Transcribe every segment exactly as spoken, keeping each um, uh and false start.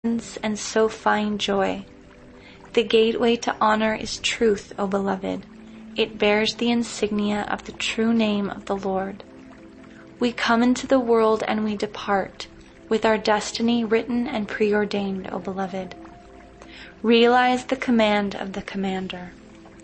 and so find joy. The gateway to honor is truth, O beloved. It bears the insignia of the true name of the Lord. We come into the world and we depart, with our destiny written and preordained, O beloved. Realize the command of the commander.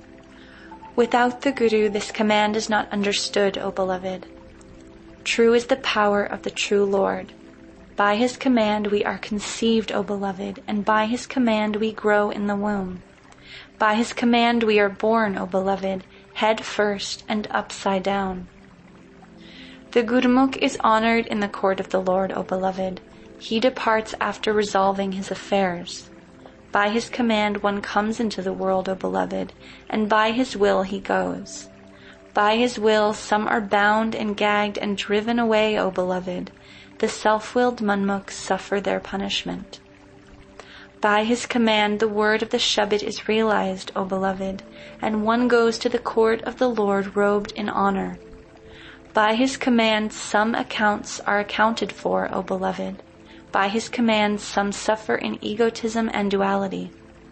Without the Guru, this command is not understood, O beloved. True is the power of the true Lord. By his command we are conceived, O beloved, and by his command we grow in the womb. By his command we are born, O beloved, head first and upside down. The Gurumukh is honored in the court of the Lord, O beloved. He departs after resolving his affairs. By his command one comes into the world, O beloved, and by his will he goes. By his will some are bound and gagged and driven away, O beloved. The self-willed Manmukhs suffer their punishment. By his command the word of the Shabad is realized, O beloved, and one goes to the court of the Lord robed in honor. By his command some accounts are accounted for, O beloved. By his command some suffer in egotism and duality.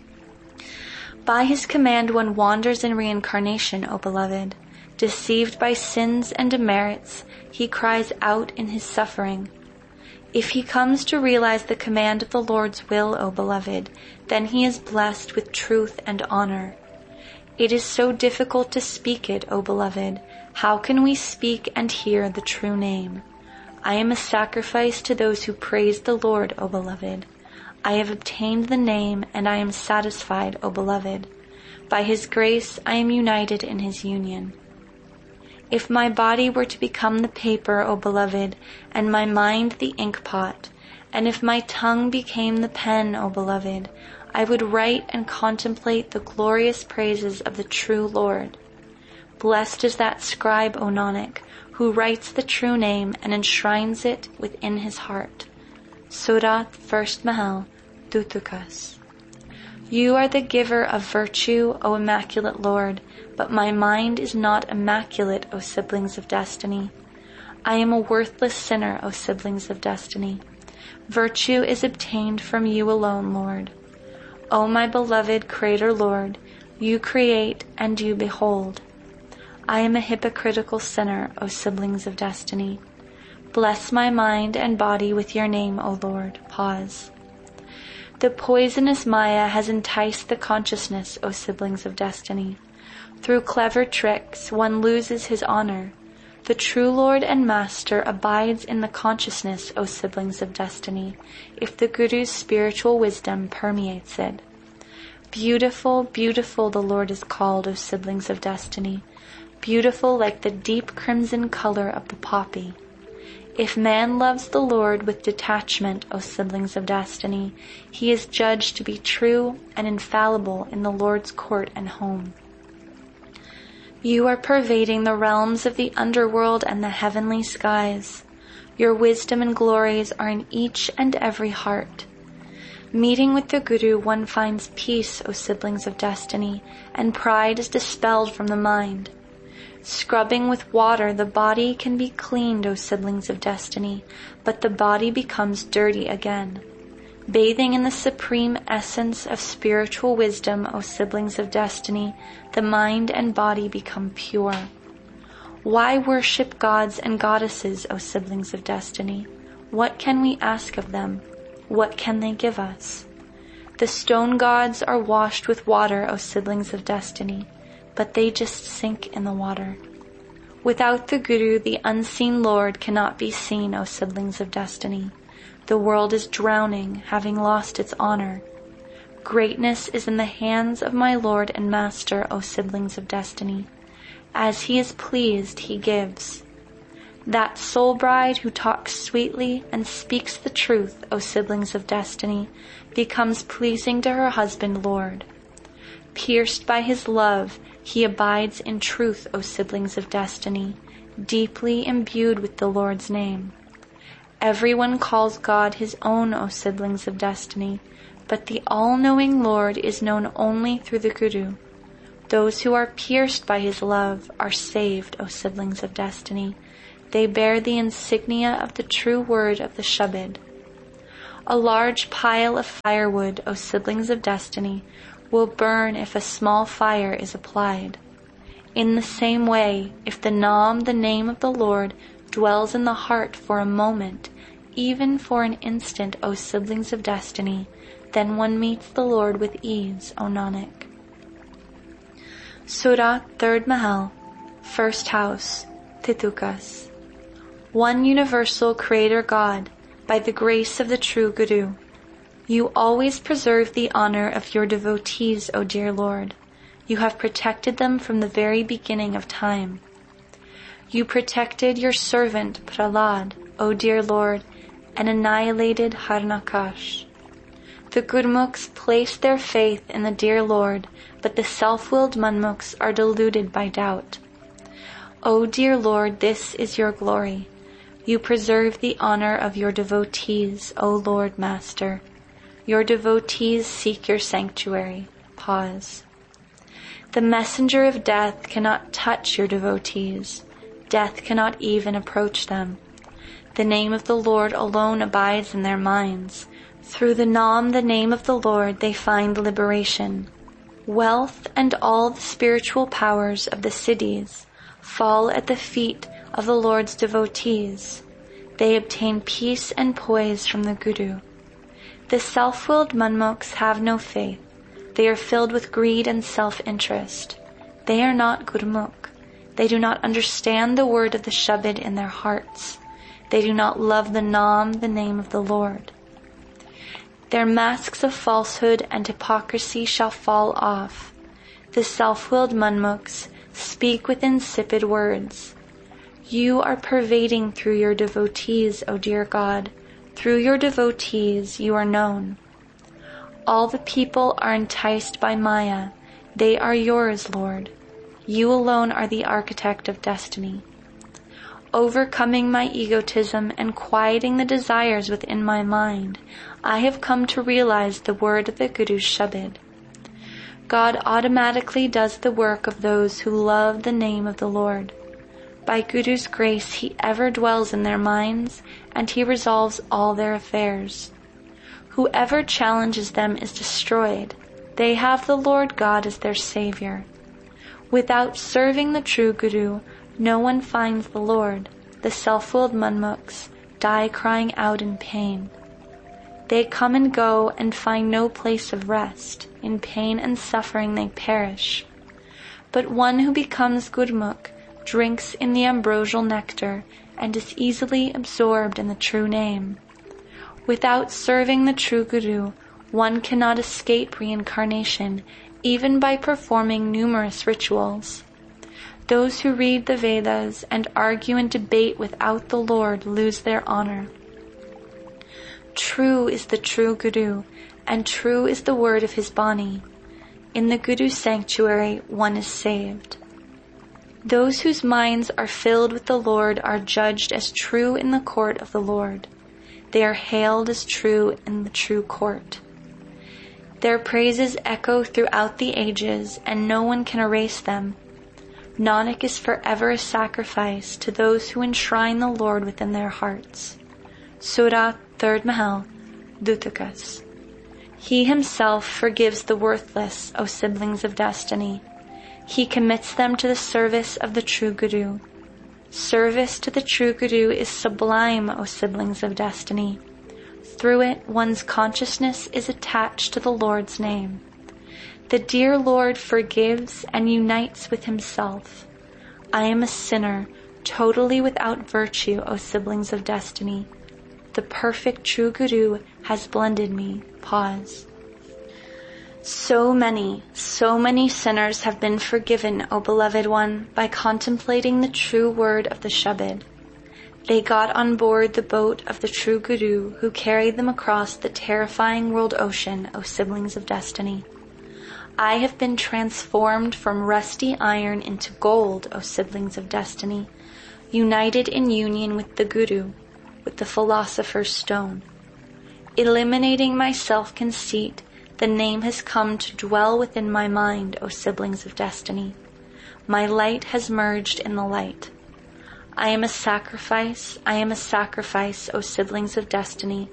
By his command one wanders in reincarnation, O beloved. Deceived by sins and demerits, he cries out in his suffering. If he comes to realize the command of the Lord's will, O beloved, then he is blessed with truth and honor. It is so difficult to speak it, O beloved. How can we speak and hear the true name? I am a sacrifice to those who praise the Lord, O beloved. I have obtained the name, and I am satisfied, O beloved. By his grace I am united in his union. If my body were to become the paper, O beloved, and my mind the inkpot, and if my tongue became the pen, O beloved, I would write and contemplate the glorious praises of the true Lord. Blessed is that scribe, O Nanak, who writes the true name and enshrines it within his heart. Surat, first Mahal, Dutukas. You are the giver of virtue, O immaculate Lord, but my mind is not immaculate, O siblings of destiny. I am a worthless sinner, O siblings of destiny. Virtue is obtained from you alone, Lord. O my beloved Creator Lord, you create and you behold. I am a hypocritical sinner, O siblings of destiny. Bless my mind and body with your name, O Lord. Pause. The poisonous Maya has enticed the consciousness, O siblings of destiny. Through clever tricks, one loses his honor. The true Lord and Master abides in the consciousness, O siblings of destiny, if the Guru's spiritual wisdom permeates it. Beautiful, beautiful the Lord is called, O siblings of destiny, beautiful like the deep crimson color of the poppy. If man loves the Lord with detachment, O siblings of destiny, he is judged to be true and infallible in the Lord's court and home. You are pervading the realms of the underworld and the heavenly skies. Your wisdom and glories are in each and every heart. Meeting with the Guru, one finds peace, O siblings of destiny, and pride is dispelled from the mind. Scrubbing with water, the body can be cleaned, O siblings of destiny, but the body becomes dirty again. Bathing in the supreme essence of spiritual wisdom, O siblings of destiny, the mind and body become pure. Why worship gods and goddesses, O siblings of destiny? What can we ask of them? What can they give us? The stone gods are washed with water, O siblings of destiny, but they just sink in the water. Without the Guru, the unseen Lord cannot be seen, O siblings of destiny. The world is drowning, having lost its honor. Greatness is in the hands of my Lord and Master, O siblings of destiny. As he is pleased, he gives. That soul bride who talks sweetly and speaks the truth, O siblings of destiny, becomes pleasing to her husband, Lord. Pierced by his love, he abides in truth, O siblings of destiny, deeply imbued with the Lord's name. Everyone calls God his own, O siblings of destiny, but the all-knowing Lord is known only through the Guru. Those who are pierced by his love are saved, O siblings of destiny. They bear the insignia of the true word of the Shabad. A large pile of firewood, O siblings of destiny, will burn if a small fire is applied. In the same way, if the Nam, the name of the Lord, dwells in the heart for a moment, even for an instant, O siblings of destiny, then one meets the Lord with ease, O Nanak. Surah, third Mahal, first house, Titukas. One universal Creator God, by the grace of the true Guru, you always preserve the honor of your devotees, O dear Lord. You have protected them from the very beginning of time. You protected your servant Prahlad, O dear Lord, and annihilated Harnakash. The Gurmukhs place their faith in the dear Lord, but the self-willed Manmukhs are deluded by doubt. O dear Lord, this is your glory. You preserve the honor of your devotees, O Lord Master. Your devotees seek your sanctuary. Pause. The messenger of death cannot touch your devotees. Death cannot even approach them. The name of the Lord alone abides in their minds. Through the Nam, the name of the Lord, they find liberation. Wealth and all the spiritual powers of the cities fall at the feet of the Lord's devotees. They obtain peace and poise from the Guru. The self-willed Manmukhs have no faith. They are filled with greed and self-interest. They are not Gurmukh. They do not understand the word of the Shabad in their hearts. They do not love the Nam, the name of the Lord. Their masks of falsehood and hypocrisy shall fall off. The self-willed Manmukhs speak with insipid words. You are pervading through your devotees, O dear God. Through your devotees you are known. All the people are enticed by Maya. They are yours, Lord. You alone are the architect of destiny. Overcoming my egotism and quieting the desires within my mind, I have come to realize the word of the Guru's Shabad. God automatically does the work of those who love the name of the Lord. By Guru's grace, He ever dwells in their minds, and He resolves all their affairs. Whoever challenges them is destroyed. They have the Lord God as their Savior. Without serving the true Guru, no one finds the Lord. The self-willed Manmukhs die crying out in pain. They come and go and find no place of rest. In pain and suffering they perish. But one who becomes Gurmukh drinks in the ambrosial nectar and is easily absorbed in the true name. Without serving the true Guru, one cannot escape reincarnation, even by performing numerous rituals. Those who read the Vedas and argue and debate without the Lord lose their honor. True is the true Guru, and true is the word of his Bani. In the Guru's sanctuary, one is saved. Those whose minds are filled with the Lord are judged as true in the court of the Lord. They are hailed as true in the true court. Their praises echo throughout the ages, and no one can erase them. Nanak is forever a sacrifice to those who enshrine the Lord within their hearts. Surah, third Mahal, Dutakas. He himself forgives the worthless, O siblings of destiny. He commits them to the service of the true Guru. Service to the true Guru is sublime, O siblings of destiny. Through it, one's consciousness is attached to the Lord's name. The dear Lord forgives and unites with himself. I am a sinner, totally without virtue, O siblings of destiny. The perfect true Guru has blended me. Pause. So many, so many sinners have been forgiven, O beloved one, by contemplating the true word of the Shabad. They got on board the boat of the true Guru, who carried them across the terrifying world ocean, O siblings of destiny. I have been transformed from rusty iron into gold, O siblings of destiny, united in union with the Guru, with the philosopher's stone. Eliminating my self-conceit, the name has come to dwell within my mind, O siblings of destiny. My light has merged in the light. I am a sacrifice, I am a sacrifice, O siblings of destiny.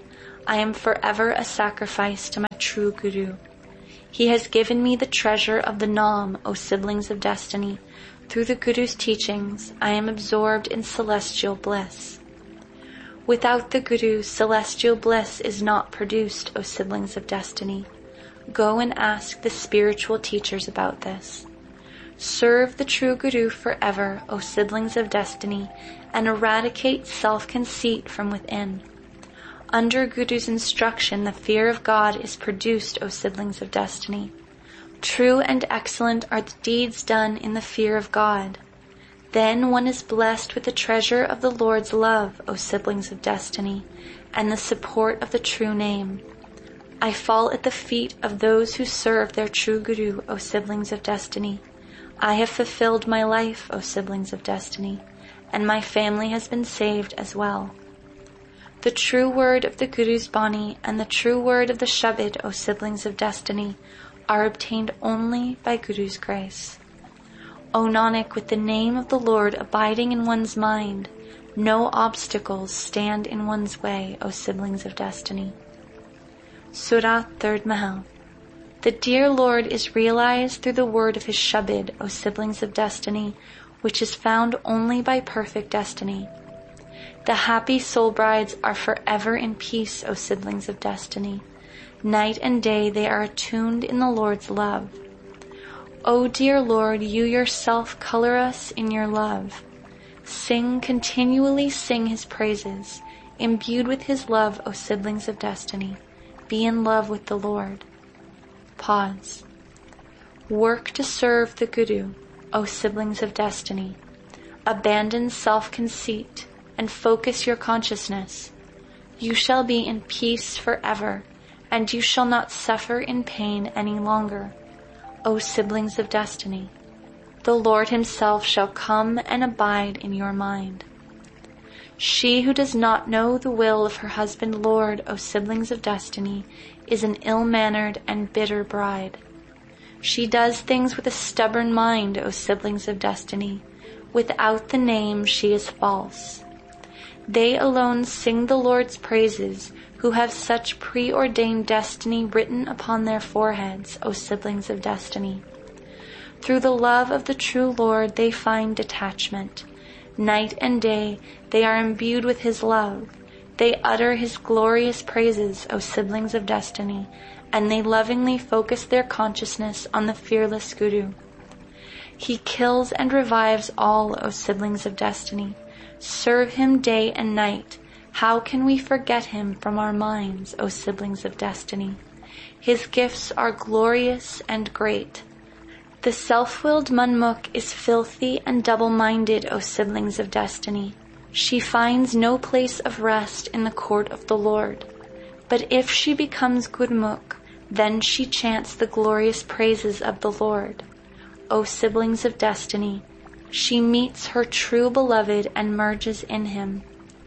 I am forever a sacrifice to my true Guru. He has given me the treasure of the Naam, O siblings of destiny. Through the Guru's teachings, I am absorbed in celestial bliss. Without the Guru, celestial bliss is not produced, O siblings of destiny. Go and ask the spiritual teachers about this. Serve the true Guru forever, O siblings of destiny, and eradicate self-conceit from within. Under Guru's instruction, the fear of God is produced, O siblings of destiny. True and excellent are the deeds done in the fear of God. Then one is blessed with the treasure of the Lord's love, O siblings of destiny, and the support of the true name. I fall at the feet of those who serve their true Guru, O siblings of destiny. I have fulfilled my life, O siblings of destiny, and my family has been saved as well. The true word of the Guru's Bani and the true word of the Shabad, O siblings of destiny, are obtained only by Guru's grace. O Nanak, with the name of the Lord abiding in one's mind, no obstacles stand in one's way, O siblings of destiny. Surah, third Mahal. The dear Lord is realized through the word of his Shabad, O siblings of destiny, which is found only by perfect destiny. The happy soul brides are forever in peace, O siblings of destiny. Night and day they are attuned in the Lord's love. O dear Lord, you yourself color us in your love. Sing, continually sing his praises, imbued with his love, O siblings of destiny. Be in love with the Lord. Pause. Work to serve the Guru, O siblings of destiny. Abandon self-conceit and focus your consciousness. You shall be in peace forever, and you shall not suffer in pain any longer, O siblings of destiny. The Lord himself shall come and abide in your mind. She who does not know the will of her husband Lord, O siblings of destiny, is an ill-mannered and bitter bride. She does things with a stubborn mind, O siblings of destiny. Without the name she is false. They alone sing the Lord's praises, who have such preordained destiny written upon their foreheads, O siblings of destiny. Through the love of the true Lord they find detachment. Night and day they are imbued with his love. They utter his glorious praises, O siblings of destiny, and they lovingly focus their consciousness on the fearless Guru. He kills and revives all, O siblings of destiny. Serve him day and night. How can we forget him from our minds, O siblings of destiny? His gifts are glorious and great. The self-willed Manmukh is filthy and double-minded, O siblings of destiny. She finds no place of rest in the court of the Lord. But if she becomes Gurmukh, then she chants the glorious praises of the Lord. O siblings of destiny, she meets her true beloved and merges in him.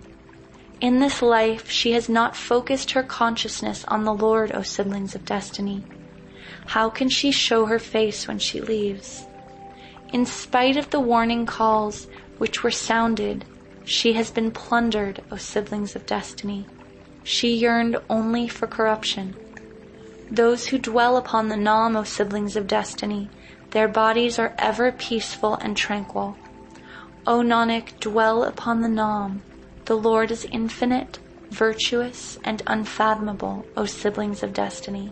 In this life, she has not focused her consciousness on the Lord, O siblings of destiny. How can she show her face when she leaves? In spite of the warning calls which were sounded, she has been plundered, O siblings of destiny. She yearned only for corruption. Those who dwell upon the Naam, O siblings of destiny, their bodies are ever peaceful and tranquil. O Nanak, dwell upon the Naam. The Lord is infinite, virtuous, and unfathomable, O siblings of destiny.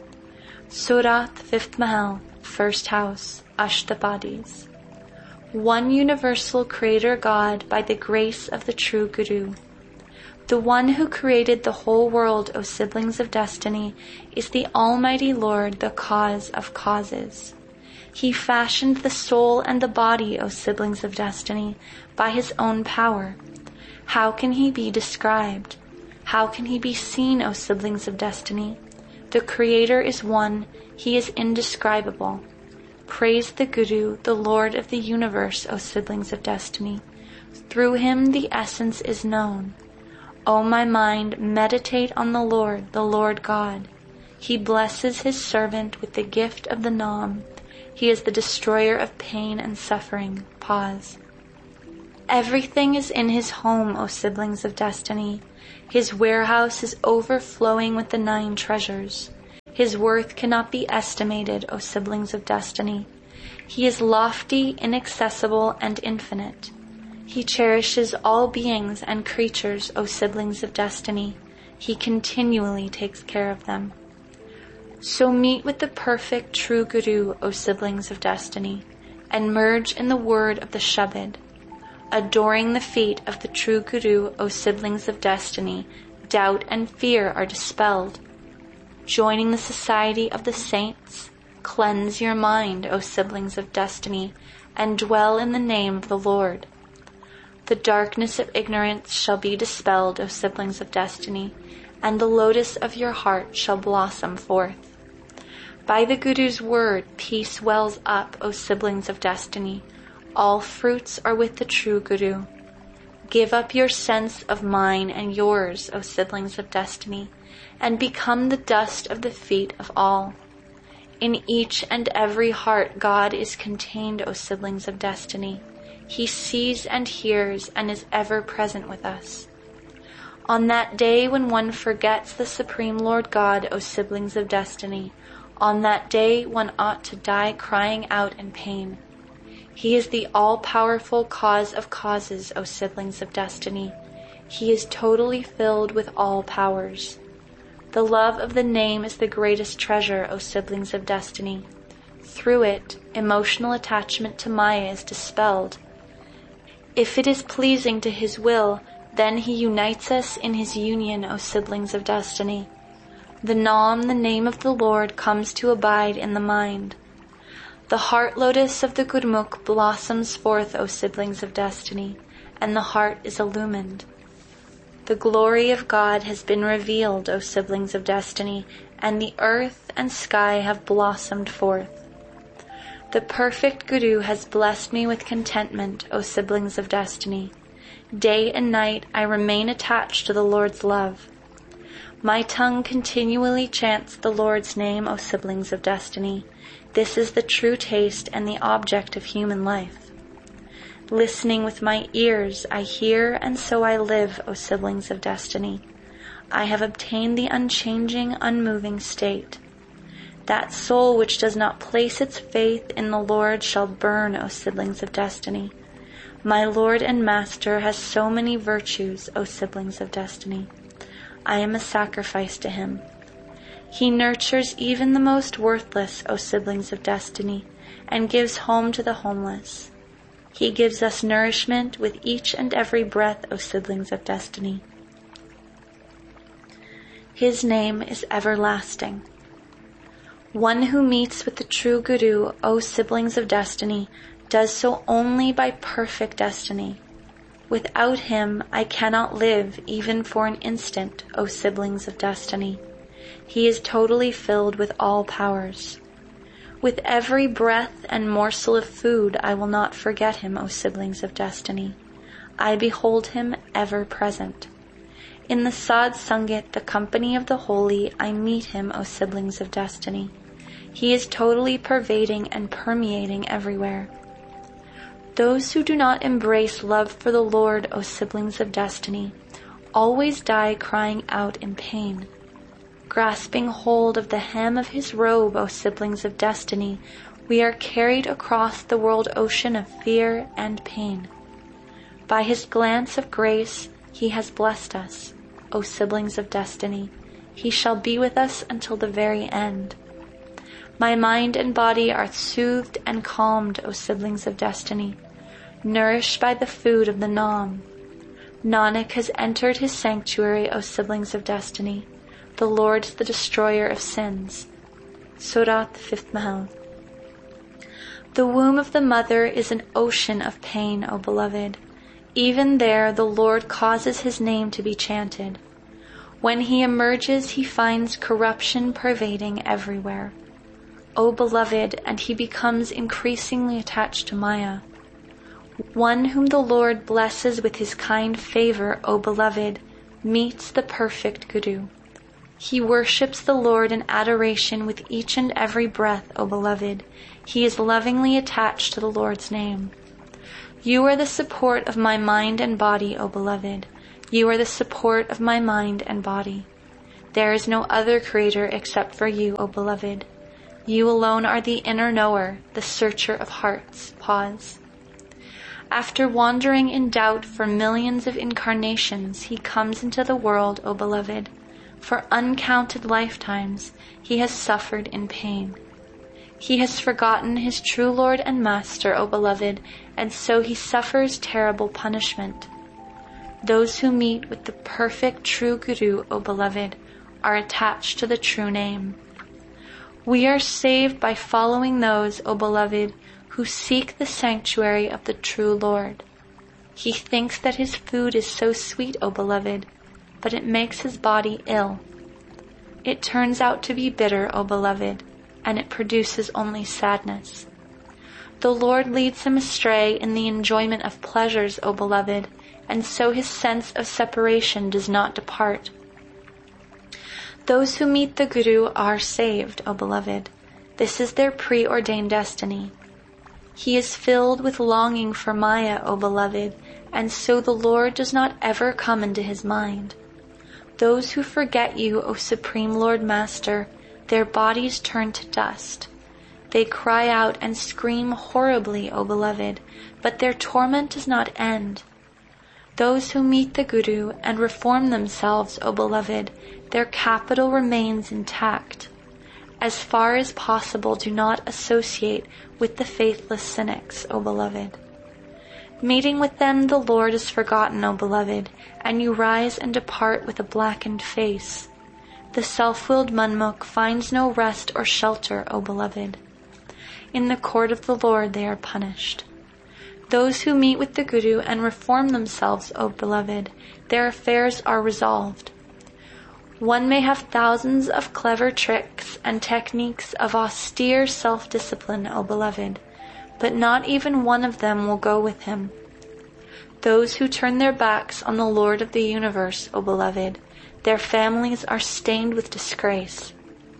Surah, fifth Mahal, first house, Ashtapadis. One universal Creator God by the grace of the true Guru. The one who created the whole world, O siblings of destiny, is the Almighty Lord, the cause of causes. He fashioned the soul and the body, O siblings of destiny, by his own power. How can he be described? How can he be seen, O siblings of destiny? The Creator is one, he is indescribable. Praise the Guru, the Lord of the universe, O siblings of destiny. Through him the essence is known. O my mind, meditate on the Lord, the Lord God. He blesses his servant with the gift of the Naam. He is the destroyer of pain and suffering. Pause. Everything is in his home, O siblings of destiny. His warehouse is overflowing with the nine treasures. His worth cannot be estimated, O siblings of destiny. He is lofty, inaccessible, and infinite. He cherishes all beings and creatures, O siblings of destiny. He continually takes care of them. So meet with the perfect true Guru, O siblings of destiny, and merge in the word of the Shabad. Adoring the feet of the true Guru, O siblings of destiny, doubt and fear are dispelled. Joining the society of the saints, cleanse your mind, O siblings of destiny, and dwell in the name of the Lord. The darkness of ignorance shall be dispelled, O siblings of destiny, and the lotus of your heart shall blossom forth. By the Guru's word, peace wells up, O siblings of destiny. All fruits are with the true Guru. Give up your sense of mine and yours, O siblings of destiny, and become the dust of the feet of all. In each and every heart God is contained, O siblings of destiny. He sees and hears and is ever present with us. On that day when one forgets the Supreme Lord God, O siblings of destiny, on that day one ought to die crying out in pain. He is the all-powerful cause of causes, O siblings of destiny. He is totally filled with all powers. The love of the name is the greatest treasure, O siblings of destiny. Through it, emotional attachment to Maya is dispelled. If it is pleasing to his will, then he unites us in his union, O siblings of destiny. The Nam, the name of the Lord, comes to abide in the mind. The heart lotus of the Gurmukh blossoms forth, O siblings of destiny, and the heart is illumined. The glory of God has been revealed, O siblings of destiny, and the earth and sky have blossomed forth. The perfect Guru has blessed me with contentment, O siblings of destiny. Day and night I remain attached to the Lord's love. My tongue continually chants the Lord's name, O siblings of destiny. This is the true taste and the object of human life. Listening with my ears, I hear, and so I live, O siblings of destiny. I have obtained the unchanging, unmoving state. That soul which does not place its faith in the Lord shall burn, O siblings of destiny. My Lord and Master has so many virtues, O siblings of destiny. I am a sacrifice to him. He nurtures even the most worthless, O siblings of destiny, and gives home to the homeless. He gives us nourishment with each and every breath, O siblings of destiny. His name is everlasting. One who meets with the true Guru, O siblings of destiny, does so only by perfect destiny. Without him I cannot live even for an instant, O siblings of destiny. He is totally filled with all powers. With every breath and morsel of food I will not forget him, O siblings of destiny. I behold him ever present. In the Sadh Sangat, the company of the holy, I meet him, O siblings of destiny. He is totally pervading and permeating everywhere. Those who do not embrace love for the Lord, O siblings of destiny, always die crying out in pain. Grasping hold of the hem of his robe, O siblings of destiny, we are carried across the world ocean of fear and pain. By his glance of grace, he has blessed us, O siblings of destiny. He shall be with us until the very end. My mind and body are soothed and calmed, O siblings of destiny, nourished by the food of the Nam. Nanak has entered his sanctuary, O siblings of destiny. The Lord is the destroyer of sins. Surat, the fifth Mahal. The womb of the mother is an ocean of pain, O beloved. Even there the Lord causes his name to be chanted. When he emerges, he finds corruption pervading everywhere. O beloved, and he becomes increasingly attached to Maya. One whom the Lord blesses with his kind favor, O beloved, meets the perfect Guru. He worships the Lord in adoration with each and every breath, O beloved. He is lovingly attached to the Lord's name. You are the support of my mind and body, O beloved. You are the support of my mind and body. There is no other creator except for you, O beloved. You alone are the inner knower, the searcher of hearts. Pause. After wandering in doubt for millions of incarnations, he comes into the world, O beloved. For uncounted lifetimes, he has suffered in pain. He has forgotten his true Lord and Master, O beloved, and so he suffers terrible punishment. Those who meet with the perfect true Guru, O beloved, are attached to the true name. We are saved by following those, O beloved, who seek the sanctuary of the true Lord. He thinks that his food is so sweet, O beloved, but it makes his body ill. It turns out to be bitter, O beloved, and it produces only sadness. The Lord leads him astray in the enjoyment of pleasures, O beloved, and so his sense of separation does not depart. Those who meet the Guru are saved, O beloved. This is their preordained destiny. He is filled with longing for Maya, O beloved, and so the Lord does not ever come into his mind. Those who forget you, O Supreme Lord Master, their bodies turn to dust. They cry out and scream horribly, O beloved, but their torment does not end. Those who meet the Guru and reform themselves, O beloved, their capital remains intact. As far as possible, do not associate with the faithless cynics, O beloved. Meeting with them, the Lord is forgotten, O beloved, and you rise and depart with a blackened face. The self-willed Manmukh finds no rest or shelter, O beloved. In the court of the Lord they are punished. Those who meet with the Guru and reform themselves, O beloved, their affairs are resolved. One may have thousands of clever tricks and techniques of austere self-discipline, O beloved, but not even one of them will go with him. Those who turn their backs on the Lord of the universe, O beloved, their families are stained with disgrace.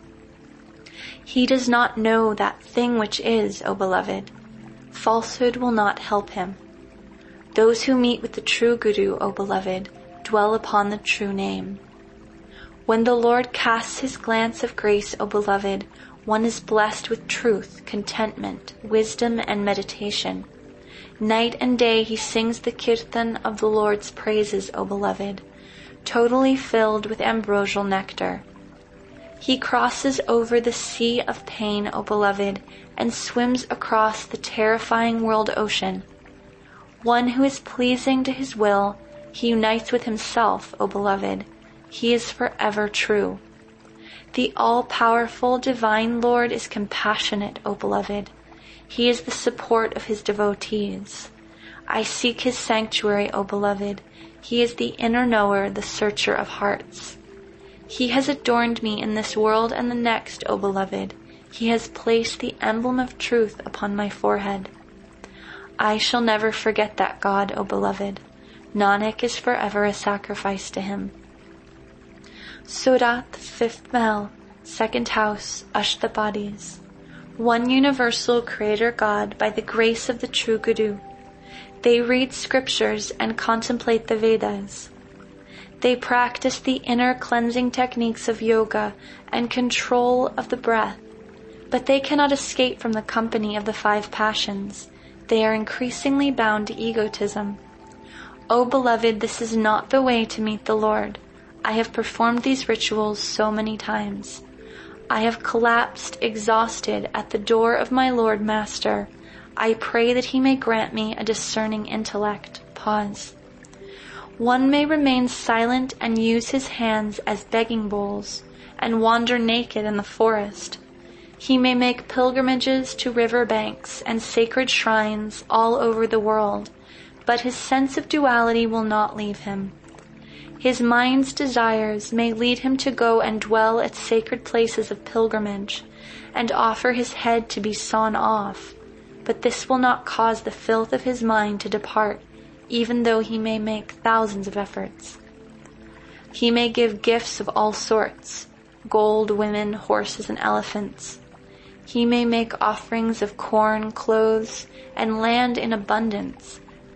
He does not know that thing which is, O beloved. Falsehood will not help him. Those who meet with the true Guru, O beloved, dwell upon the true name. When the Lord casts his glance of grace, O beloved, one is blessed with truth, contentment, wisdom, and meditation. Night and day he sings the kirtan of the Lord's praises, O beloved, totally filled with ambrosial nectar. He crosses over the sea of pain, O beloved, and swims across the terrifying world ocean. One who is pleasing to his will, he unites with himself, O beloved. He is forever true. The all-powerful divine Lord is compassionate, O beloved. He is the support of his devotees. I seek his sanctuary, O beloved. He is the inner knower, the searcher of hearts. He has adorned me in this world and the next, O beloved. He has placed the emblem of truth upon my forehead. I shall never forget that God, O beloved. Nanak is forever a sacrifice to him. Surat, fifth Mahal, second house, Ashtapadis. One universal Creator God by the grace of the true Guru. They read scriptures and contemplate the Vedas. They practice the inner cleansing techniques of yoga and control of the breath, but they cannot escape from the company of the five passions. They are increasingly bound to egotism. O beloved, this is not the way to meet the Lord. I have performed these rituals so many times. I have collapsed, exhausted, at the door of my Lord Master. I pray that he may grant me a discerning intellect. Pause. One may remain silent and use his hands as begging bowls, and wander naked in the forest. He may make pilgrimages to river banks and sacred shrines all over the world, but his sense of duality will not leave him. His mind's desires may lead him to go and dwell at sacred places of pilgrimage, and offer his head to be sawn off, but this will not cause the filth of his mind to depart, even though he may make thousands of efforts. He may give gifts of all sorts, gold, women, horses, and elephants. He may make offerings of corn, clothes, and land in abundance,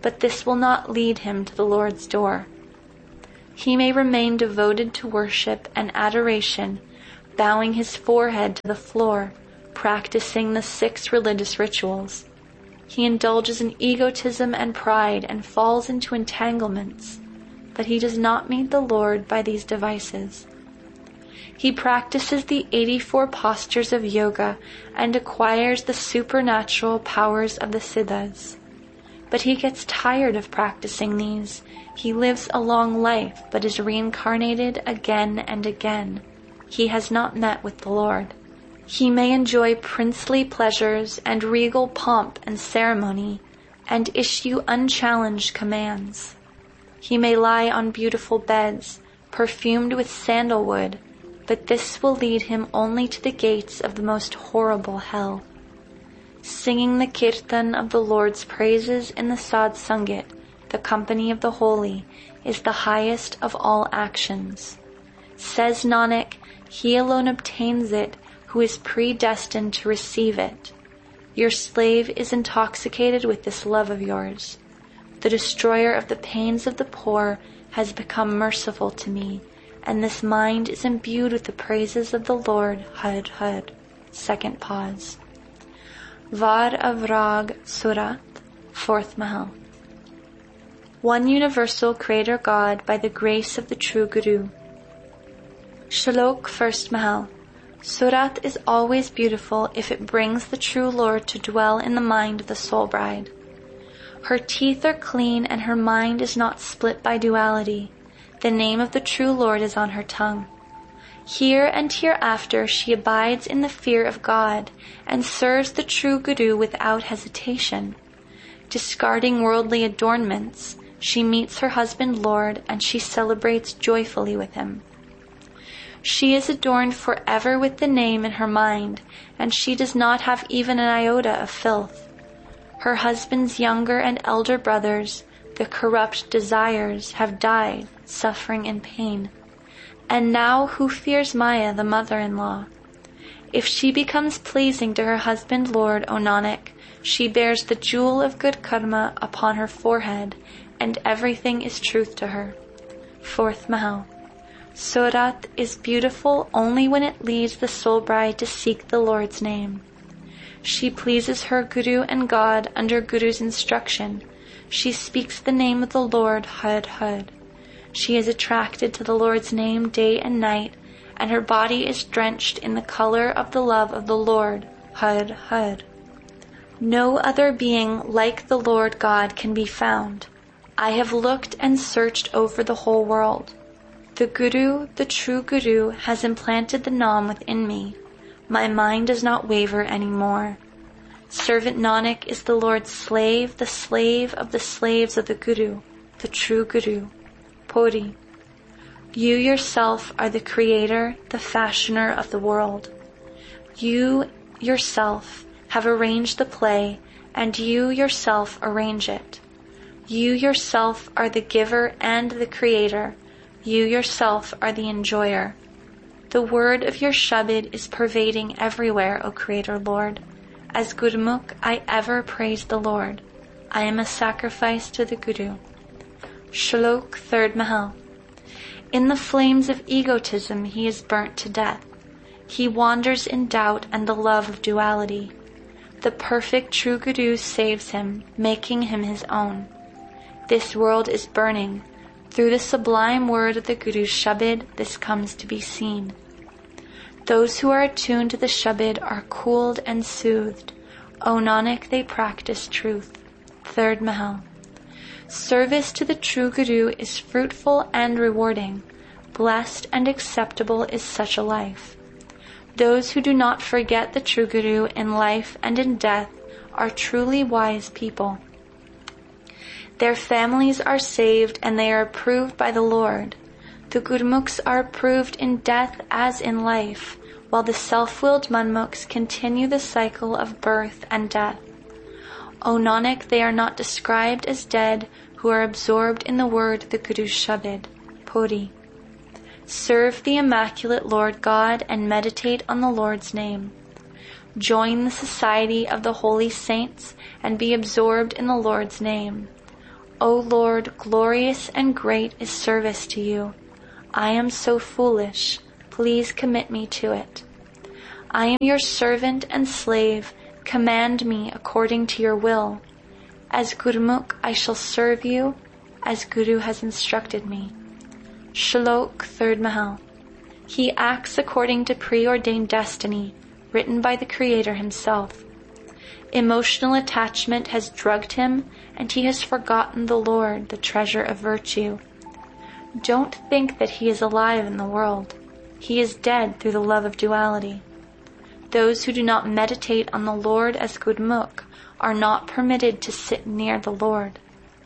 but this will not lead him to the Lord's door. He may remain devoted to worship and adoration, bowing his forehead to the floor, practicing the six religious rituals. He indulges in egotism and pride and falls into entanglements, but he does not meet the Lord by these devices. He practices the eighty-four postures of yoga and acquires the supernatural powers of the siddhas. But he gets tired of practicing these. He lives a long life, but is reincarnated again and again. He has not met with the Lord. He may enjoy princely pleasures and regal pomp and ceremony, and issue unchallenged commands. He may lie on beautiful beds, perfumed with sandalwood, but this will lead him only to the gates of the most horrible hell. Singing the kirtan of the Lord's praises in the Sadhsangit, the company of the holy, is the highest of all actions. Says Nanak, he alone obtains it who is predestined to receive it. Your slave is intoxicated with this love of yours. The destroyer of the pains of the poor has become merciful to me, and this mind is imbued with the praises of the Lord. Had Had. Second pause. Var of Rag Surat, fourth Mahal. One universal Creator God by the grace of the true Guru. Shalok, first Mahal. Surat is always beautiful if it brings the true Lord to dwell in the mind of the soul bride. Her teeth are clean and her mind is not split by duality. The name of the true Lord is on her tongue. Here and hereafter she abides in the fear of God and serves the true Guru without hesitation. Discarding worldly adornments, she meets her husband Lord and she celebrates joyfully with him. She is adorned forever with the name in her mind, and she does not have even an iota of filth. Her husband's younger and elder brothers, the corrupt desires, have died, suffering in pain. And now who fears Maya, the mother-in-law? If she becomes pleasing to her husband Lord, O Nanak, she bears the jewel of good karma upon her forehead, and everything is truth to her. Fourth Mahal. Surat is beautiful only when it leads the soul bride to seek the Lord's name. She pleases her Guru and God under Guru's instruction. She speaks the name of the Lord, Had Had. She is attracted to the Lord's name day and night, and her body is drenched in the color of the love of the Lord, Had Had. No other being like the Lord God can be found. I have looked and searched over the whole world. The Guru, the true Guru, has implanted the Naam within me. My mind does not waver any more. Servant Nanak is the Lord's slave, the slave of the slaves of the Guru, the true Guru. Puri. You yourself are the creator, the fashioner of the world. You yourself have arranged the play, and you yourself arrange it. You yourself are the giver and the creator. You yourself are the enjoyer. The word of your Shabad is pervading everywhere, O Creator Lord. As Gurmukh, I ever praise the Lord. I am a sacrifice to the Guru. Shlok, third Mahal. In the flames of egotism he is burnt to death. He wanders in doubt and the love of duality. The perfect true Guru saves him, making him his own. This world is burning. Through the sublime word of the Guru's Shabad, this comes to be seen. Those who are attuned to the Shabad are cooled and soothed. O Nanak, they practice truth. Third Mahal. Service to the true Guru is fruitful and rewarding. Blessed and acceptable is such a life. Those who do not forget the true Guru in life and in death are truly wise people. Their families are saved and they are approved by the Lord. The Gurmukhs are approved in death as in life, while the self-willed Manmukhs continue the cycle of birth and death. O Nanak, they are not described as dead who are absorbed in the word the Guru's Shabad. Puri. Serve the Immaculate Lord God and meditate on the Lord's name. Join the society of the holy saints and be absorbed in the Lord's name. O Lord, glorious and great is service to you. I am so foolish. Please commit me to it. I am your servant and slave. Command me according to your will. As Gurmukh, I shall serve you as Guru has instructed me. Shlok, third Mahal. He acts according to preordained destiny, written by the Creator himself. Emotional attachment has drugged him, and he has forgotten the Lord, the treasure of virtue. Don't think that he is alive in the world. He is dead through the love of duality. Those who do not meditate on the Lord as Gurmukh are not permitted to sit near the Lord.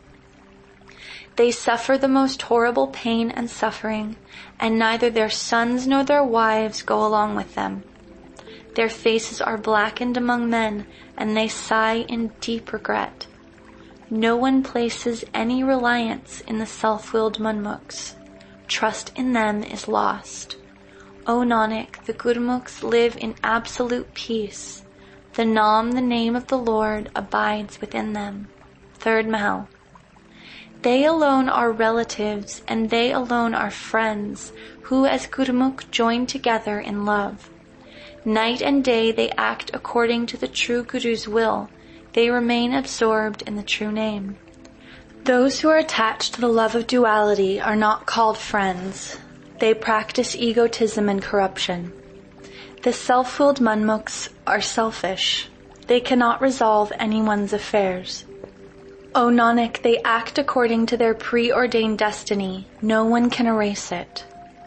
They suffer the most horrible pain and suffering, and neither their sons nor their wives go along with them. Their faces are blackened among men, and they sigh in deep regret. No one places any reliance in the self-willed Manmukhs. Trust in them is lost. O Nanak, the Gurmukhs live in absolute peace. The Naam, the name of the Lord, abides within them. Third Mahal. They alone are relatives, and they alone are friends, who as Gurmukh join together in love. Night and day they act according to the true Guru's will. They remain absorbed in the true name. Those who are attached to the love of duality are not called friends. They practice egotism and corruption. The self-willed Manmukhs are selfish. They cannot resolve anyone's affairs. O Nanak, they act according to their preordained destiny. No one can erase it.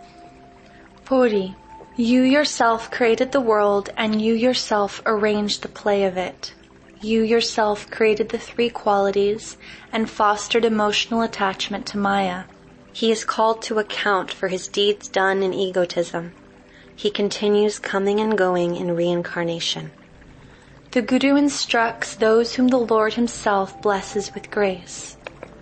Puri. You yourself created the world, and you yourself arranged the play of it. You yourself created the three qualities and fostered emotional attachment to Maya. He is called to account for his deeds done in egotism. He continues coming and going in reincarnation. The Guru instructs those whom the Lord himself blesses with grace.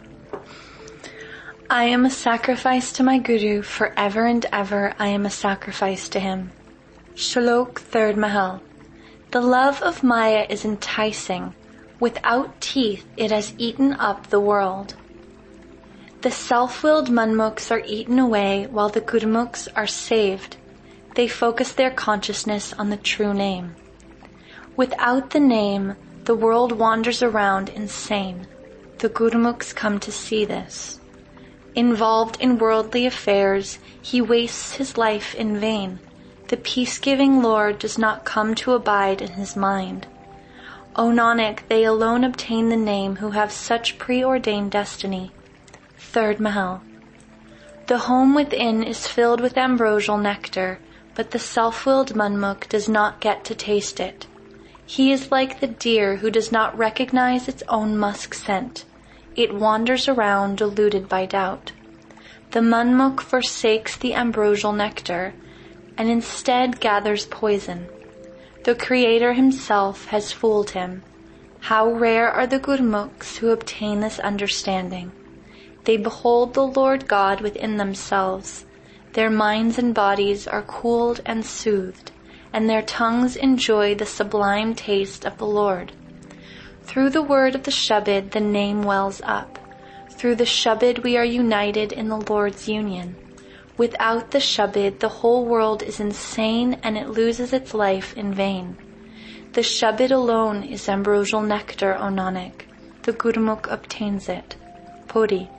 I am a sacrifice to my Guru, forever and ever I am a sacrifice to him. Shlok, third Mahal. The love of Maya is enticing. Without teeth, it has eaten up the world. The self-willed Manmukhs are eaten away, while the Gurmukhs are saved. They focus their consciousness on the true name. Without the name, the world wanders around insane. The Gurmukhs come to see this. Involved in worldly affairs, he wastes his life in vain. The peace-giving Lord does not come to abide in his mind. O Nanak, they alone obtain the name who have such preordained destiny. Third Mahal. The home within is filled with ambrosial nectar, but the self-willed Manmukh does not get to taste it. He is like the deer who does not recognize its own musk scent. It wanders around deluded by doubt. The Manmukh forsakes the ambrosial nectar, and instead gathers poison. The Creator himself has fooled him. How rare are the Gurmukhs who obtain this understanding. They behold the Lord God within themselves. Their minds and bodies are cooled and soothed, and their tongues enjoy the sublime taste of the Lord. Through the word of the Shabad, the name wells up. Through the Shabad we are united in the Lord's union. Without the Shabad, the whole world is insane and it loses its life in vain. The Shabad alone is ambrosial nectar, O Nanak. The Gurmukh obtains it. Puri.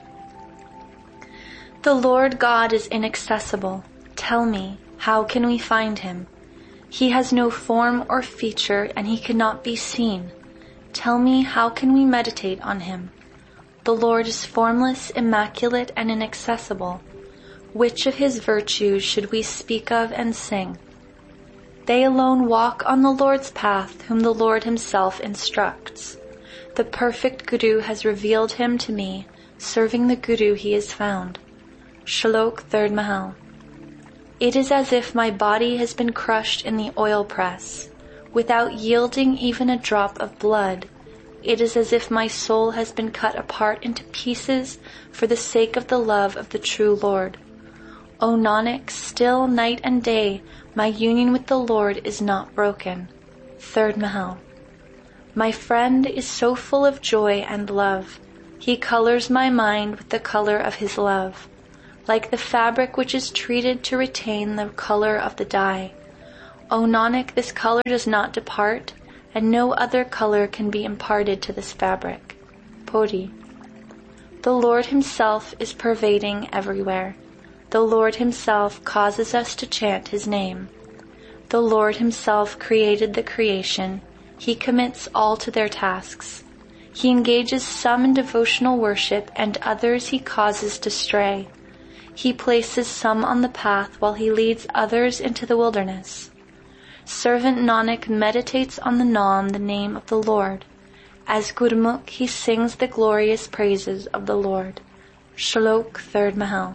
The Lord God is inaccessible. Tell me, how can we find him? He has no form or feature, and he cannot be seen. Tell me, how can we meditate on him? The Lord is formless, immaculate, and inaccessible. Which of his virtues should we speak of and sing? They alone walk on the Lord's path, whom the Lord himself instructs. The perfect Guru has revealed him to me. Serving the Guru he is found. Shlok, third Mahal. It is as if my body has been crushed in the oil press, without yielding even a drop of blood. It is as if my soul has been cut apart into pieces for the sake of the love of the true Lord. O Nanak, still night and day, my union with the Lord is not broken. Third Mahal. My friend is so full of joy and love. He colors my mind with the color of his love, like the fabric which is treated to retain the color of the dye. O Nanak, this color does not depart, and no other color can be imparted to this fabric. Puri. The Lord himself is pervading everywhere. The Lord himself causes us to chant his name. The Lord himself created the creation. He commits all to their tasks. He engages some in devotional worship and others he causes to stray. He places some on the path while he leads others into the wilderness. Servant Nanak meditates on the Naam, the name of the Lord. As Gurmukh, he sings the glorious praises of the Lord. Shlok third Mahal.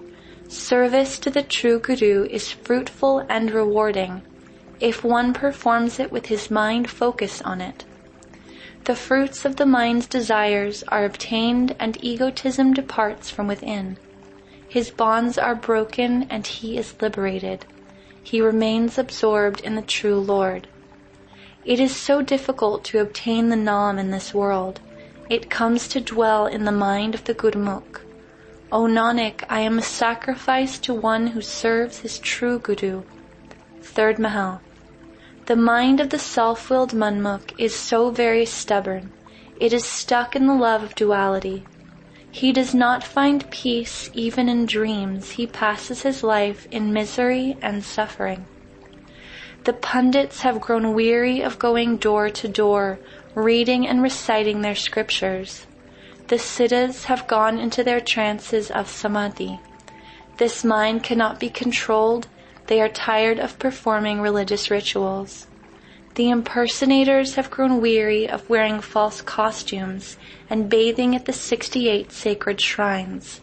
Service to the true Guru is fruitful and rewarding if one performs it with his mind focused on it. The fruits of the mind's desires are obtained and egotism departs from within. His bonds are broken and he is liberated. He remains absorbed in the true Lord. It is so difficult to obtain the Naam in this world. It comes to dwell in the mind of the Gurmukh. O Nanak, I am a sacrifice to one who serves his true Guru. Third Mahal. The mind of the self-willed Manmukh is so very stubborn. It is stuck in the love of duality. He does not find peace even in dreams. He passes his life in misery and suffering. The pundits have grown weary of going door to door, reading and reciting their scriptures. The siddhas have gone into their trances of samadhi. This mind cannot be controlled. They are tired of performing religious rituals. The impersonators have grown weary of wearing false costumes and bathing at the sixty-eight sacred shrines.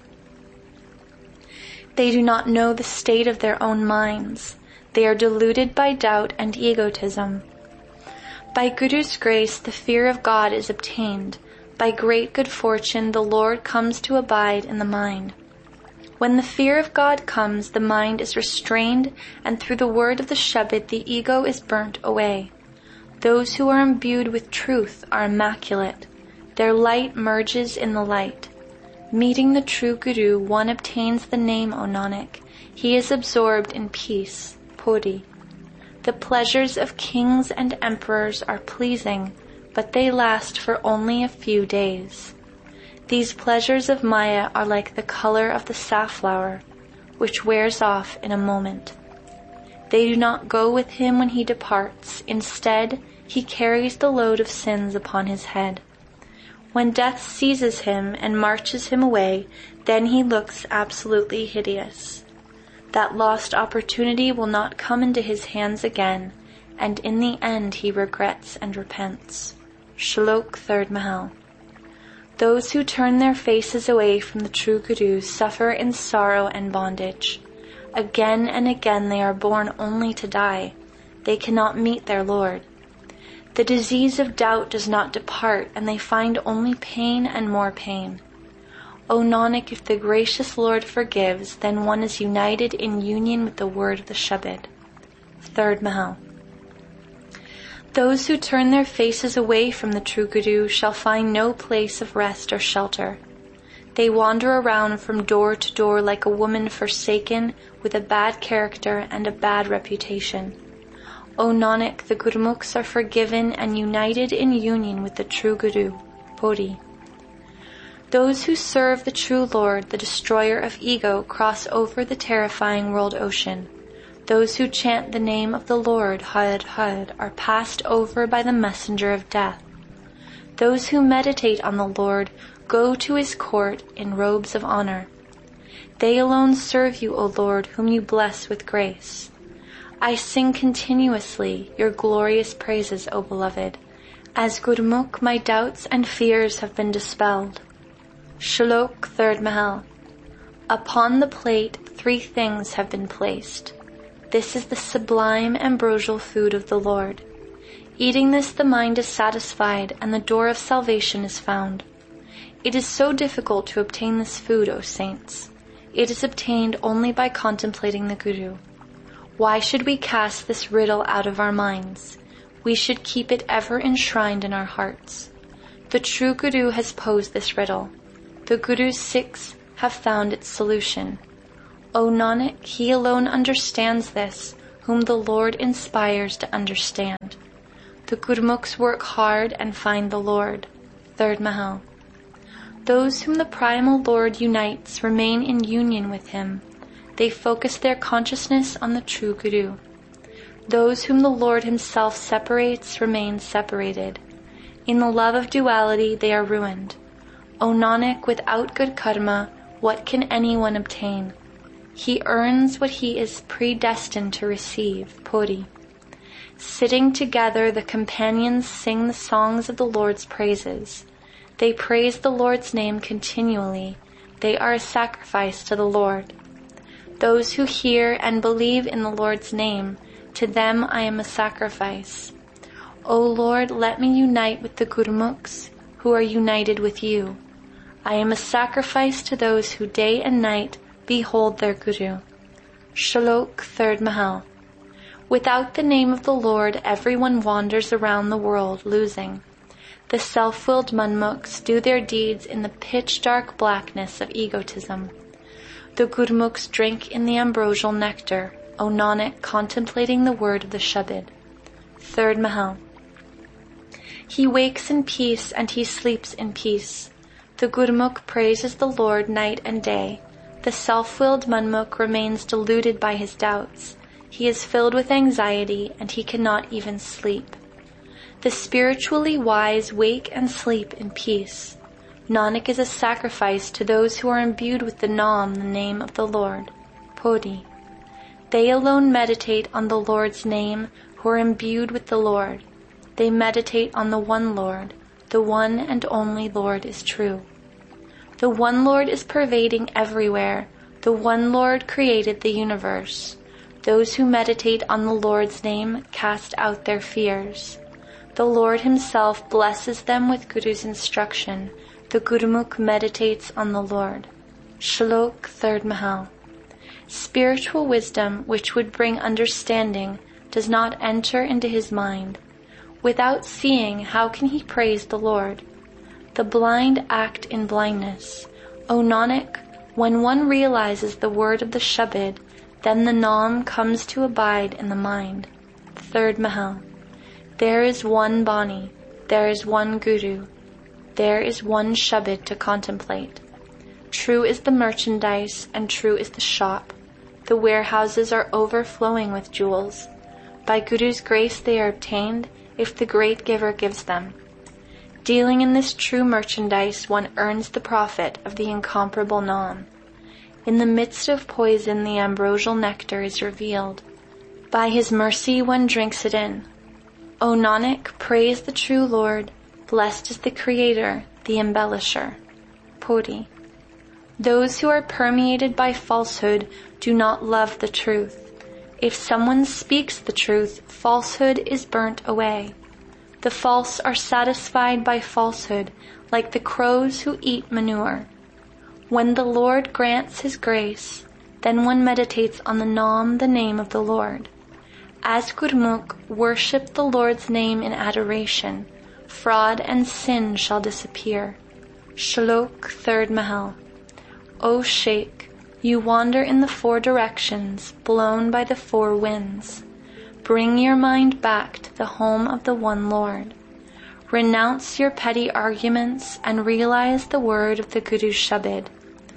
They do not know the state of their own minds. They are deluded by doubt and egotism. By Guru's grace, the fear of God is obtained. By great good fortune, the Lord comes to abide in the mind. When the fear of God comes, the mind is restrained, and through the word of the Shabad, the ego is burnt away. Those who are imbued with truth are immaculate. Their light merges in the light. Meeting the true Guru, one obtains the name, O Nanak. He is absorbed in peace. Puri. The pleasures of kings and emperors are pleasing, but they last for only a few days. These pleasures of Maya are like the color of the safflower, which wears off in a moment. They do not go with him when he departs. Instead, he carries the load of sins upon his head. When death seizes him and marches him away, then he looks absolutely hideous. That lost opportunity will not come into his hands again, and in the end he regrets and repents. Shlok third Mahal. Those who turn their faces away from the true Guru suffer in sorrow and bondage. Again and again they are born only to die. They cannot meet their Lord. The disease of doubt does not depart, and they find only pain and more pain. O Nanak, if the gracious Lord forgives, then one is united in union with the word of the Shabad. Third Mahal. Those who turn their faces away from the true Guru shall find no place of rest or shelter. They wander around from door to door like a woman forsaken with a bad character and a bad reputation. O Nanak, the Gurmukhs are forgiven and united in union with the true Guru. Puri. Those who serve the true Lord, the destroyer of ego, cross over the terrifying world ocean. Those who chant the name of the Lord, Har Har, are passed over by the messenger of death. Those who meditate on the Lord go to his court in robes of honor. They alone serve you, O Lord, whom you bless with grace. I sing continuously your glorious praises, O beloved. As Gurmukh, my doubts and fears have been dispelled. Shlok third Mahal. Upon the plate three things have been placed. This is the sublime ambrosial food of the Lord. Eating this, the mind is satisfied, and the door of salvation is found. It is so difficult to obtain this food, O saints. It is obtained only by contemplating the Guru. Why should we cast this riddle out of our minds? We should keep it ever enshrined in our hearts. The true Guru has posed this riddle. The Guru's Sikhs have found its solution. O Nanak, he alone understands this, whom the Lord inspires to understand. The Gurmukhs work hard and find the Lord. Third Mahal. Those whom the primal Lord unites remain in union with him. They focus their consciousness on the true Guru. Those whom the Lord himself separates remain separated. In the love of duality they are ruined. O Nanak, without good karma, what can anyone obtain? He earns what he is predestined to receive. Puri. Sitting together, the companions sing the songs of the Lord's praises. They praise the Lord's name continually. They are a sacrifice to the Lord. Those who hear and believe in the Lord's name, to them I am a sacrifice. O Lord, let me unite with the Gurmukhs who are united with you. I am a sacrifice to those who day and night behold their Guru. Shlok, Third Mahal. Without the name of the Lord, everyone wanders around the world losing. The self-willed Manmukhs do their deeds in the pitch-dark blackness of egotism. The Gurmukhs drink in the ambrosial nectar, O Nanak, contemplating the word of the Shabad. Third Mahal. He wakes in peace and he sleeps in peace. The Gurmukh praises the Lord night and day. The self-willed Manmukh remains deluded by his doubts. He is filled with anxiety and he cannot even sleep. The spiritually wise wake and sleep in peace. Nanak is a sacrifice to those who are imbued with the Naam, the name of the Lord. Puri. They alone meditate on the Lord's name who are imbued with the Lord. They meditate on the one Lord. The one and only Lord is true. The one Lord is pervading everywhere. The one Lord created the universe. Those who meditate on the Lord's name cast out their fears. The Lord himself blesses them with Guru's instruction. The Gurmukh meditates on the Lord. Shlok, Third Mahal. Spiritual wisdom, which would bring understanding, does not enter into his mind. Without seeing, how can he praise the Lord? The blind act in blindness. O Nanak, when one realizes the word of the Shabad, then the Naam comes to abide in the mind. Third Mahal. There is one Bani, there is one Guru, there is one Shabad to contemplate. True is the merchandise and true is the shop. The warehouses are overflowing with jewels. By Guru's grace they are obtained, if the great giver gives them. Dealing in this true merchandise, one earns the profit of the incomparable Naam. In the midst of poison, the ambrosial nectar is revealed. By his mercy, one drinks it in. O Nanak, praise the true Lord. Blessed is the Creator, the Embellisher. Puri. Those who are permeated by falsehood do not love the truth. If someone speaks the truth, falsehood is burnt away. The false are satisfied by falsehood, like the crows who eat manure. When the Lord grants his grace, then one meditates on the Naam, the name of the Lord. As Gurmukh, worship the Lord's name in adoration. Fraud and sin shall disappear. Shlok, Third Mahal. O Shaikh, you wander in the four directions, blown by the four winds. Bring your mind back to the home of the one Lord. Renounce your petty arguments and realize the word of the Guru's Shabad.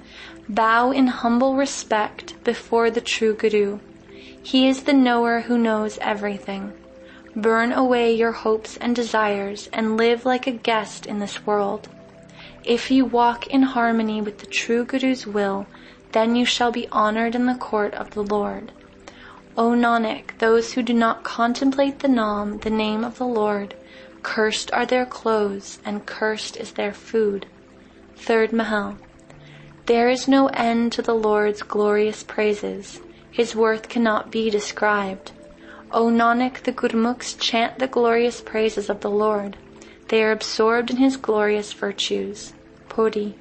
Bow in humble respect before the true Guru. He is the knower who knows everything. Burn away your hopes and desires and live like a guest in this world. If you walk in harmony with the true Guru's will, then you shall be honored in the court of the Lord. O Nanak, those who do not contemplate the Naam, the name of the Lord, cursed are their clothes and cursed is their food. Third Mahal. There is no end to the Lord's glorious praises. His worth cannot be described. O Nanak, the Gurmukhs chant the glorious praises of the Lord. They are absorbed in his glorious virtues. Puri.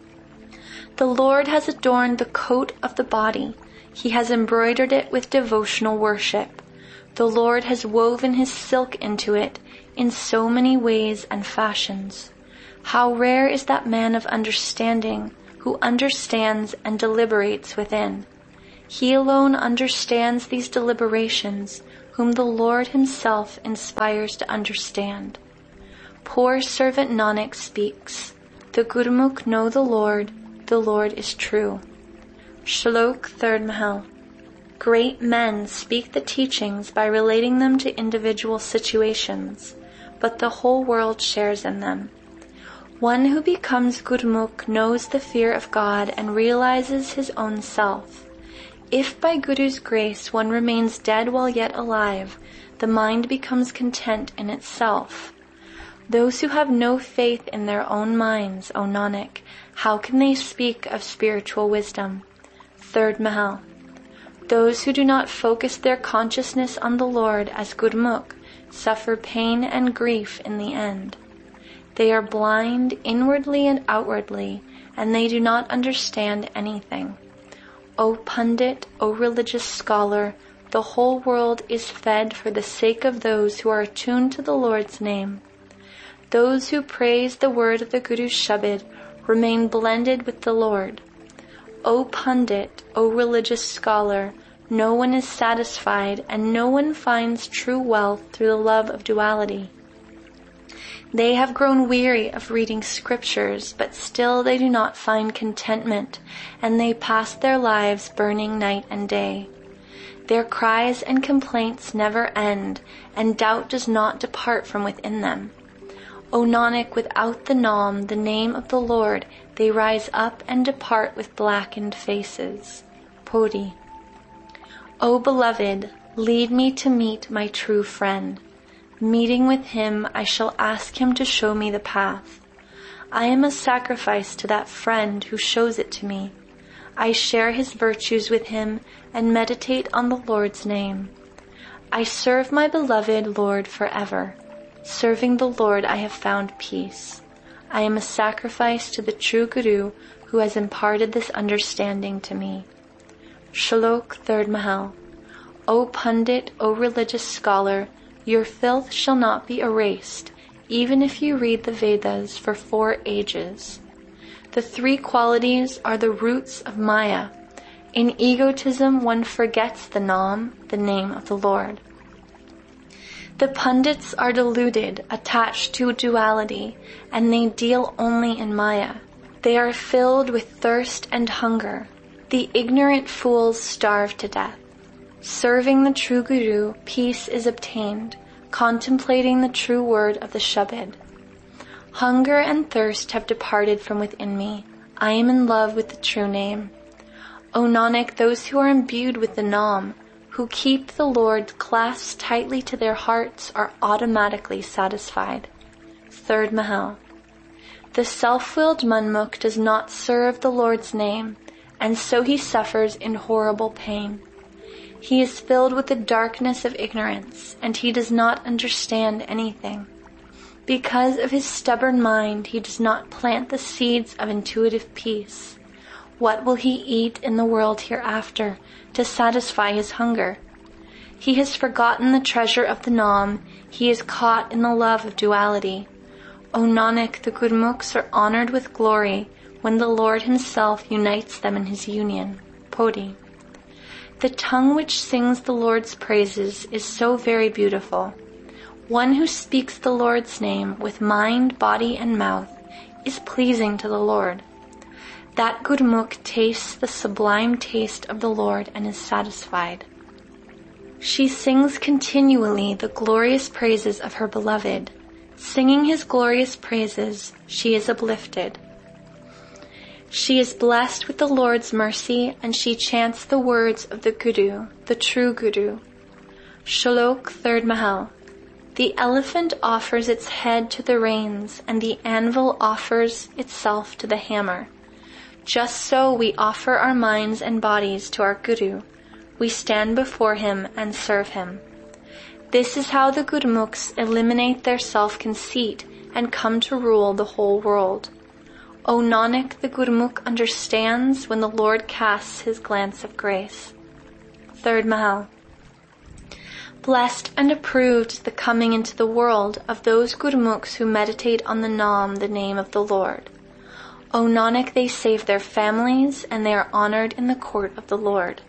The Lord has adorned the coat of the body. He has embroidered it with devotional worship. The Lord has woven his silk into it in so many ways and fashions. How rare is that man of understanding who understands and deliberates within. He alone understands these deliberations, whom the Lord himself inspires to understand. Poor servant Nanak speaks, the Gurmukh know the Lord, the Lord is true. Shlok third Mahal. Great men speak the teachings by relating them to individual situations, but the whole world shares in them. One who becomes Gurmukh knows the fear of God and realizes his own self. If by Guru's grace one remains dead while yet alive, the mind becomes content in itself. Those who have no faith in their own minds, O Nanak, how can they speak of spiritual wisdom? Third Mahal. Those who do not focus their consciousness on the Lord as Gurmukh suffer pain and grief in the end. They are blind inwardly and outwardly, and they do not understand anything. O Pundit, O religious scholar, the whole world is fed for the sake of those who are attuned to the Lord's name. Those who praise the word of the Guru's Shabad remain blended with the Lord. O Pundit, O religious scholar, no one is satisfied and no one finds true wealth through the love of duality. They have grown weary of reading scriptures, but still they do not find contentment, and they pass their lives burning night and day. Their cries and complaints never end, and doubt does not depart from within them. O Nanak, without the Naam, the name of the Lord, they rise up and depart with blackened faces. Podi. O beloved, lead me to meet my true friend. Meeting with him, I shall ask him to show me the path. I am a sacrifice to that friend who shows it to me. I share his virtues with him and meditate on the Lord's name. I serve my beloved Lord forever. Serving the Lord, I have found peace. I am a sacrifice to the true Guru who has imparted this understanding to me. Shlok third Mahal. O Pundit, O religious scholar, your filth shall not be erased, even if you read the Vedas for four ages. The three qualities are the roots of Maya. In egotism, one forgets the Naam, the name of the Lord. The Pundits are deluded, attached to duality, and they deal only in Maya. They are filled with thirst and hunger. The ignorant fools starve to death. Serving the true Guru, peace is obtained, contemplating the true word of the Shabad. Hunger and thirst have departed from within me. I am in love with the true name. O Nanak, those who are imbued with the Naam, who keep the Lord clasped tightly to their hearts, are automatically satisfied. Third Mahal. The self-willed Manmukh does not serve the Lord's name, and so he suffers in horrible pain. He is filled with the darkness of ignorance, and he does not understand anything. Because of his stubborn mind, he does not plant the seeds of intuitive peace. What will he eat in the world hereafter to satisfy his hunger? He has forgotten the treasure of the Naam. He is caught in the love of duality. O Nanak, the Gurmukhs are honored with glory when the Lord himself unites them in his union. Podi. The tongue which sings the Lord's praises is so very beautiful. One who speaks the Lord's name with mind, body, and mouth is pleasing to the Lord. That Gurmukh tastes the sublime taste of the Lord and is satisfied. She sings continually the glorious praises of her beloved. Singing his glorious praises, she is uplifted. She is blessed with the Lord's mercy, and she chants the words of the Guru, the true Guru. Shlok third Mahal. The elephant offers its head to the reins, and the anvil offers itself to the hammer. Just so we offer our minds and bodies to our Guru. We stand before him and serve him. This is how the Gurmukhs eliminate their self-conceit and come to rule the whole world. O Nanak, the Gurmukh understands when the Lord casts his glance of grace. Third Mahal. Blessed and approved is the coming into the world of those Gurmukhs who meditate on the Naam, the name of the Lord. O Nanak, they save their families and they are honored in the court of the Lord.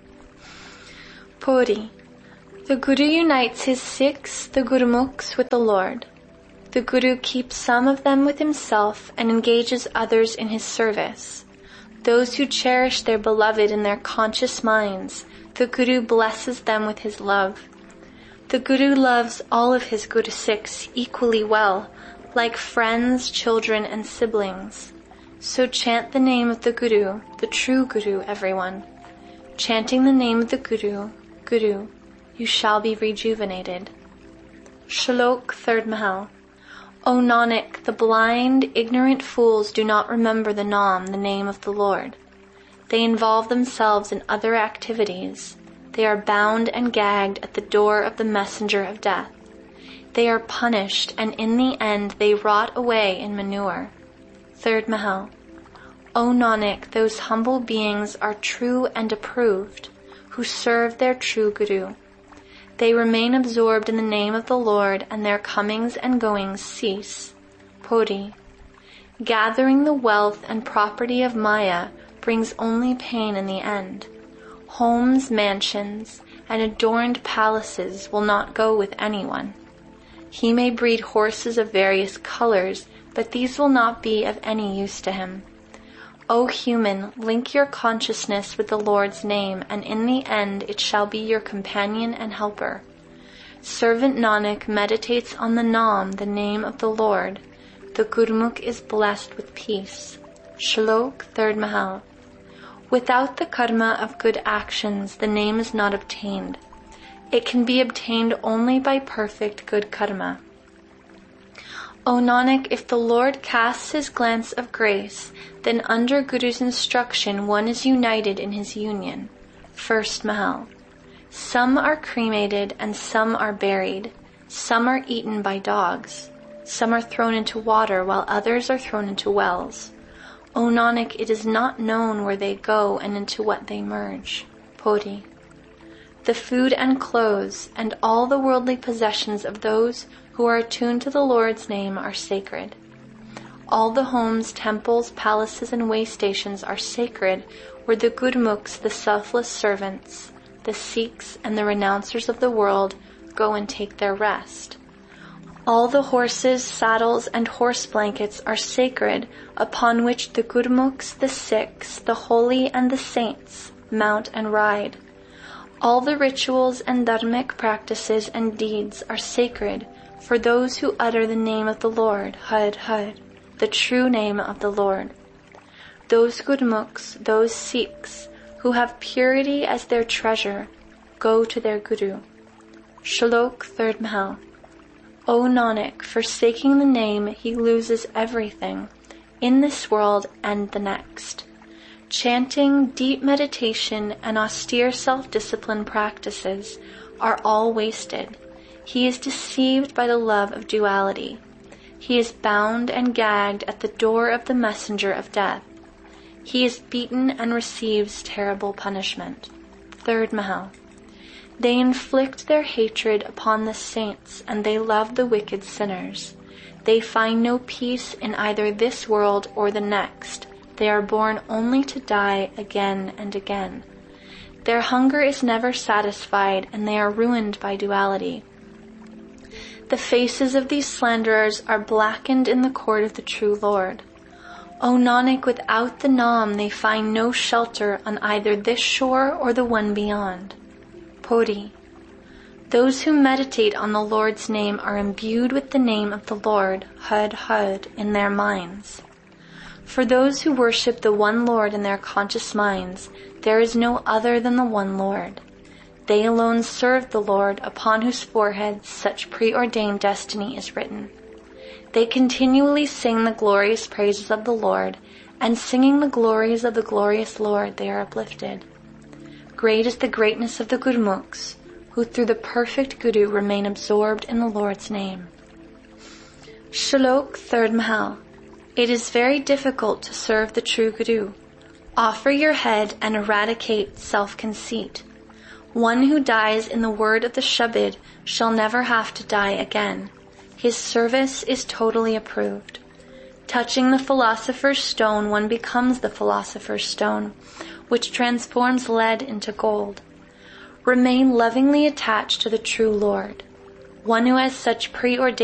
Puri. The Guru unites his Sikhs, the Gurmukhs, with the Lord. The Guru keeps some of them with himself and engages others in his service. Those who cherish their beloved in their conscious minds, the Guru blesses them with his love. The Guru loves all of his Guru Sikhs equally well, like friends, children, and siblings. So chant the name of the Guru, the true Guru, everyone. Chanting the name of the Guru, Guru, you shall be rejuvenated. Shlok, third Mahal. O Nanak, the blind, ignorant fools do not remember the Naam, the name of the Lord. They involve themselves in other activities. They are bound and gagged at the door of the messenger of death. They are punished, and in the end they rot away in manure. Third Mahal. O Nanak, those humble beings are true and approved, who serve their true Guru. They remain absorbed in the name of the Lord, and their comings and goings cease. Puri. Gathering the wealth and property of Maya brings only pain in the end. Homes, mansions, and adorned palaces will not go with anyone. He may breed horses of various colors, but these will not be of any use to him. O human, link your consciousness with the Lord's name, and in the end it shall be your companion and helper. Servant Nanak meditates on the Naam, the name of the Lord. The Gurmukh is blessed with peace. Shlok, third Mahal. Without the karma of good actions, the name is not obtained. It can be obtained only by perfect good karma. O Nanak, if the Lord casts his glance of grace, then under Guru's instruction one is united in his union. First Mahal. Some are cremated and some are buried. Some are eaten by dogs. Some are thrown into water while others are thrown into wells. O Nanak, it is not known where they go and into what they merge. Puri. The food and clothes and all the worldly possessions of those who are attuned to the Lord's name are sacred. All the homes, temples, palaces, and way stations are sacred where the Gurmukhs, the selfless servants, the Sikhs, and the renouncers of the world go and take their rest. All the horses, saddles, and horse blankets are sacred upon which the Gurmukhs, the Sikhs, the holy, and the saints mount and ride. All the rituals and dharmic practices and deeds are sacred for those who utter the name of the Lord, Har Har, the true name of the Lord. Those Gurmukhs, those Sikhs, who have purity as their treasure, go to their Guru. Shlok, third Mahal. O Nanak, forsaking the name, he loses everything, in this world and the next. Chanting, deep meditation, and austere self-discipline practices are all wasted. He is deceived by the love of duality. He is bound and gagged at the door of the messenger of death. He is beaten and receives terrible punishment. Third Mahal. They inflict their hatred upon the saints, and they love the wicked sinners. They find no peace in either this world or the next. They are born only to die again and again. Their hunger is never satisfied, and they are ruined by duality. The faces of these slanderers are blackened in the court of the true Lord. O Nanak, without the Naam they find no shelter on either this shore or the one beyond. Puri. Those who meditate on the Lord's name are imbued with the name of the Lord, Har Har, in their minds. For those who worship the one Lord in their conscious minds, there is no other than the one Lord. They alone serve the Lord, upon whose forehead such preordained destiny is written. They continually sing the glorious praises of the Lord, and singing the glories of the glorious Lord they are uplifted. Great is the greatness of the Gurmukhs, who through the perfect Guru remain absorbed in the Lord's name. Shlok, third Mahal. It is very difficult to serve the true Guru. Offer your head and eradicate self-conceit. One who dies in the word of the Shabbat shall never have to die again. His service is totally approved. Touching the philosopher's stone, one becomes the philosopher's stone, which transforms lead into gold. Remain lovingly attached to the true Lord. One who has such preordained